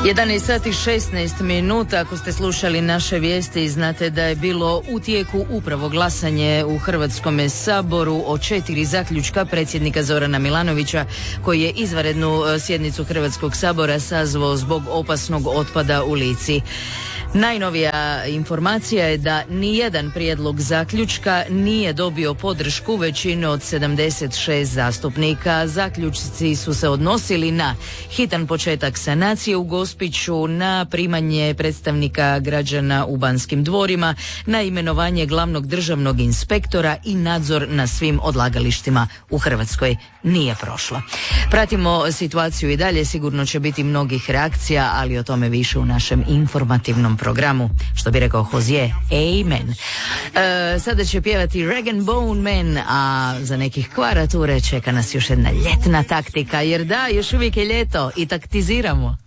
11 sati 16 minuta, ako ste slušali naše vijesti, znate da je bilo u tijeku upravo glasanje u Hrvatskome saboru o 4 zaključka predsjednika Zorana Milanovića, koji je izvanrednu sjednicu Hrvatskog sabora sazvao zbog opasnog otpada u Lici. Najnovija informacija je da nijedan prijedlog zaključka nije dobio podršku većine od 76 zastupnika. Zaključci su se odnosili na hitan početak sanacije u Gospiću, na primanje predstavnika građana u Banskim dvorima, na imenovanje glavnog državnog inspektora i nadzor na svim odlagalištima u Hrvatskoj. Nije prošlo. Pratimo situaciju i dalje, sigurno će biti mnogih reakcija, ali o tome više u našem informativnom programu, što bi rekao Hozier, amen. Sada će pjevati Rag and Bone Man, a za nekih kvarature čeka nas još jedna ljetna taktika, jer da, još uvijek je ljeto i taktiziramo.